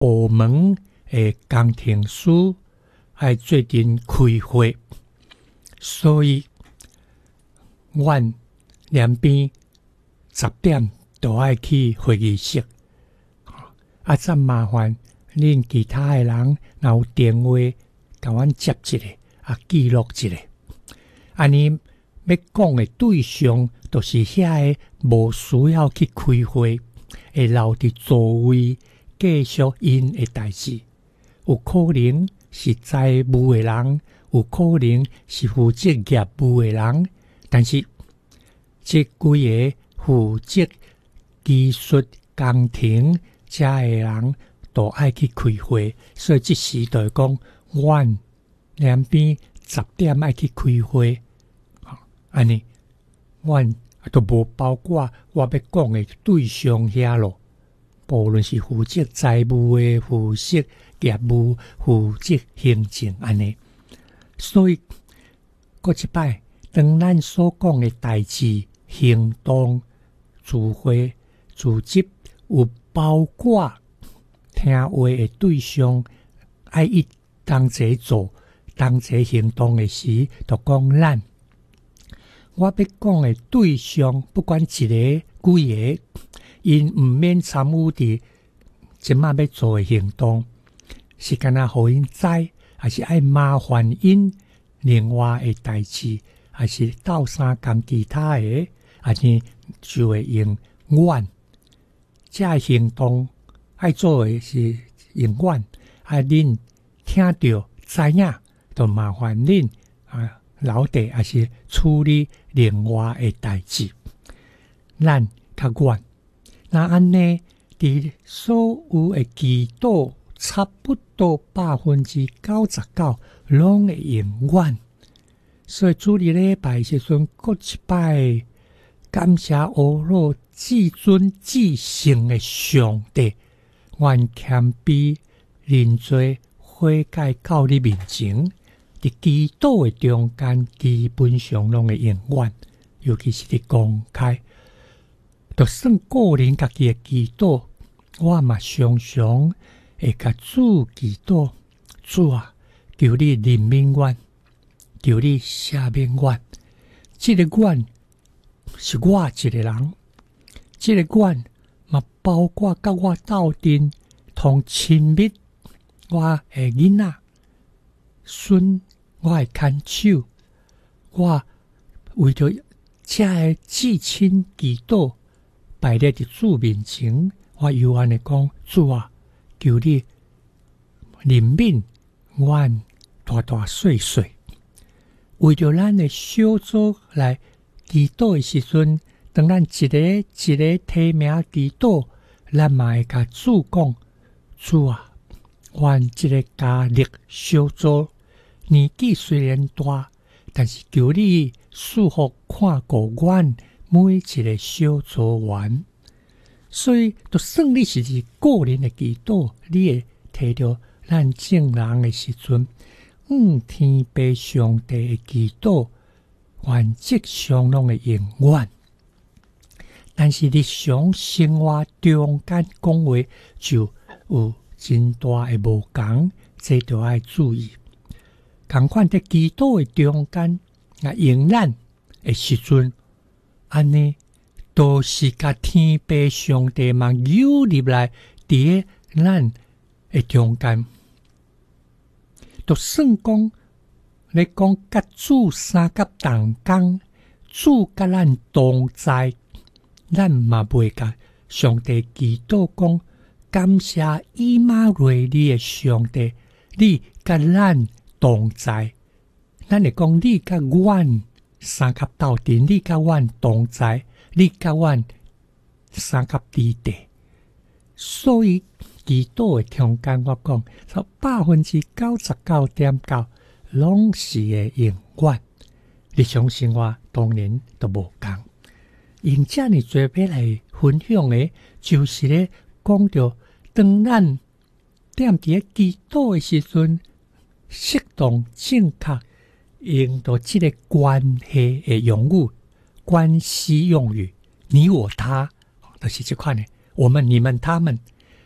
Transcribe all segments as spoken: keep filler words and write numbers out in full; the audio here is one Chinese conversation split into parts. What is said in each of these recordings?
部门的工程师爱最近开会，所以阮两边十点都爱去会议室。啊，真麻烦恁其他的人若有电话，甲阮接一个，啊记录一个。安尼要讲的对象，就是遐个无需要去开会，会留伫座位继续因的代志。有可能是财务的人，有可能是负责业务的人，但是这几个负责技术工程遮的人都爱去开会，所以即时就讲，阮两边十点爱去开会。安尼，阮都无包括我要讲的对象遐咯。无论是负责财务的、负责业务、负责行政安尼，所以过一摆，当咱所讲的代志、行动、聚会、组织，有包括听话的对象，爱伊同齐做、同齐行动的时，就讲咱。我要讲的对象，不管一个、几个，因毋免参与伫即马要做的行动，是干那互因知，还是爱麻烦因另外的代志，还是斗相共其他的，安尼就会用阮这行动爱做的是用阮，啊恁听到知影，就麻烦恁啊。老弟也是处理另外的代志，咱较阮，那安尼伫所有的祈祷差不多百分之九十九拢会用阮，所以主日礼拜时阵，各一摆感谢阿罗至尊至圣的上帝，阮谦卑认罪悔改到你面前。伫祈祷的中间，基本上拢会用阮，尤其是伫公开，就算个人家己的祈祷，我嘛常常会甲主祈祷，主啊，求你怜悯阮，求你赦免阮。这个阮是我一个人，这个阮嘛包括甲我斗阵同亲密，我的囡仔、孙。我的牵手，我为着这个至亲祈祷，摆在伫主面前，我犹安的讲，主啊，求你怜悯阮大大细细，为着咱的小组来祈祷的时阵，当咱一个一个提名祈祷，咱嘛会甲主讲，主啊，阮这个家力小组。年纪虽然大，但是求你赐福看顾阮每一个小组员。所以，就算你是一个人的祈祷，你会摕到咱正人的时阵，嗯，天父上帝的祈祷，原则上拢会用阮。但是日常生活中间讲话就有真大的无同，这都要注意。同款在祈祷的中间，啊，用咱的时阵，安尼都是甲天父上帝嘛游入来伫个咱的中间。就算讲你讲甲主三甲同工，主甲咱同在，咱嘛袂甲上帝祈祷讲感谢以马内利的上帝，你甲咱。同在，咱会讲你甲阮三甲斗阵，你甲阮同在，你甲阮三甲伫地。所以祈祷的中间，我讲，说百分之九十九点九拢是会用阮。日常生活当然都无共。用这样做要来分享的，就是咧讲到当咱踮伫咧祈祷的时阵。适当正确用到这个关系的用语、关系用语，你我他，就是这款的。我们、你们、他们，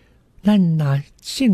咱若信